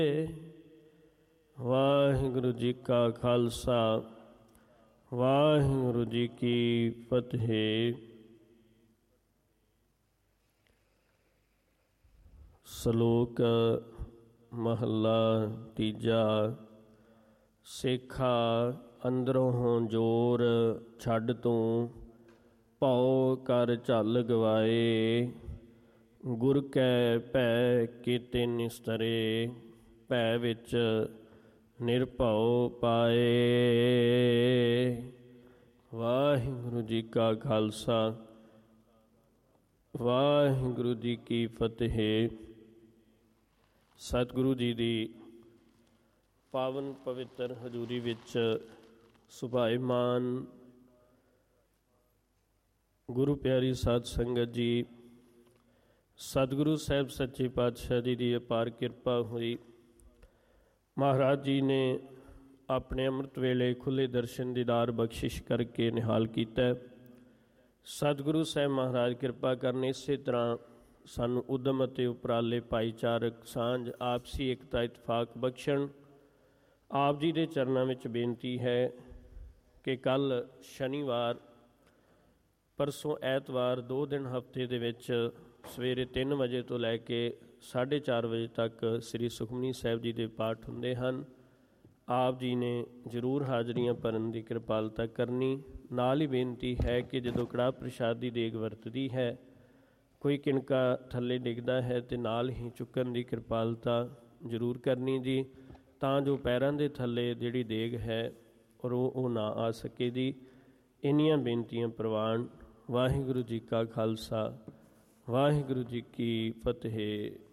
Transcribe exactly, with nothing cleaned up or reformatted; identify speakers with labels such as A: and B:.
A: ਵਾਹਿਗੁਰੂ ਜੀ ਕਾ ਖਾਲਸਾ ਵਾਹਿਗੁਰੂ ਜੀ ਕੀ ਫਤਿਹ। ਸ਼ਲੋਕ ਮਹੱਲਾ ਤੀਜਾ। ਸੇਖਾ ਅੰਦਰੋਂ ਜੋਰ ਛੱਡ ਤੂੰ, ਭਉ ਕਰ ਝੱਲ ਗਵਾਏ। ਗੁਰ ਕੈ ਭੈ ਕੀਤੇ ਨਿਸਤਰੇ, ਭੈ ਵਿੱਚ ਨਿਰਭਉ ਪਾਏ। ਵਾਹਿਗੁਰੂ ਜੀ ਕਾ ਖਾਲਸਾ ਵਾਹਿਗੁਰੂ ਜੀ ਕੀ ਫਤਿਹ। ਸਤਿਗੁਰੂ ਜੀ ਦੀ ਪਾਵਨ ਪਵਿੱਤਰ ਹਜ਼ੂਰੀ ਵਿੱਚ ਸੁਭਾਏਮਾਨ ਗੁਰੂ ਪਿਆਰੀ ਸਾਧ ਸੰਗਤ ਜੀ, ਸਤਿਗੁਰੂ ਸਾਹਿਬ ਸੱਚੇ ਪਾਤਸ਼ਾਹ ਜੀ ਦੀ ਅਪਾਰ ਕਿਰਪਾ ਹੋਈ। ਮਹਾਰਾਜ ਜੀ ਨੇ ਆਪਣੇ ਅੰਮ੍ਰਿਤ ਵੇਲੇ ਖੁੱਲ੍ਹੇ ਦਰਸ਼ਨ ਦੀਦਾਰ ਬਖਸ਼ਿਸ਼ ਕਰਕੇ ਨਿਹਾਲ ਕੀਤਾ। ਸਤਿਗੁਰੂ ਸਾਹਿਬ ਮਹਾਰਾਜ ਕਿਰਪਾ ਕਰਨ, ਇਸੇ ਤਰ੍ਹਾਂ ਸਾਨੂੰ ਉਦਮ ਅਤੇ ਉਪਰਾਲੇ, ਭਾਈਚਾਰਕ ਸਾਂਝ, ਆਪਸੀ ਏਕਤਾ ਇਤਫਾਕ ਬਖਸ਼ਣ। ਆਪ ਜੀ ਦੇ ਚਰਨਾਂ ਵਿੱਚ ਬੇਨਤੀ ਹੈ ਕਿ ਕੱਲ੍ਹ ਸ਼ਨੀਵਾਰ, ਪਰਸੋਂ ਐਤਵਾਰ, ਦੋ ਦਿਨ ਹਫ਼ਤੇ ਦੇ ਵਿੱਚ ਸਵੇਰੇ ਤਿੰਨ ਵਜੇ ਤੋਂ ਲੈ ਕੇ ਸਾਢੇ ਚਾਰ ਵਜੇ ਤੱਕ ਸ੍ਰੀ ਸੁਖਮਨੀ ਸਾਹਿਬ ਜੀ ਦੇ ਪਾਠ ਹੁੰਦੇ ਹਨ। ਆਪ ਜੀ ਨੇ ਜ਼ਰੂਰ ਹਾਜ਼ਰੀਆਂ ਭਰਨ ਦੀ ਕਿਰਪਾਲਤਾ ਕਰਨੀ। ਨਾਲ ਹੀ ਬੇਨਤੀ ਹੈ ਕਿ ਜਦੋਂ ਕੜਾਹ ਪ੍ਰਸ਼ਾਦ ਦੀ ਦੇਗ ਵਰਤਦੀ ਹੈ, ਕੋਈ ਕਿਣਕਾ ਥੱਲੇ ਡਿੱਗਦਾ ਹੈ ਤੇ ਨਾਲ ਹੀ ਚੁੱਕਣ ਦੀ ਕਿਰਪਾਲਤਾ ਜ਼ਰੂਰ ਕਰਨੀ ਜੀ, ਤਾਂ ਜੋ ਪੈਰਾਂ ਦੇ ਥੱਲੇ ਜਿਹੜੀ ਦੇਗ ਹੈ ਔਰ ਉਹ ਉਹ ਨਾ ਆ ਸਕੇ ਜੀ। ਇੰਨੀਆਂ ਬੇਨਤੀਆਂ ਪ੍ਰਵਾਨ। ਵਾਹਿਗੁਰੂ ਜੀ ਕਾ ਖਾਲਸਾ ਵਾਹਿਗੁਰੂ ਜੀ ਕੀ ਫਤਿਹ।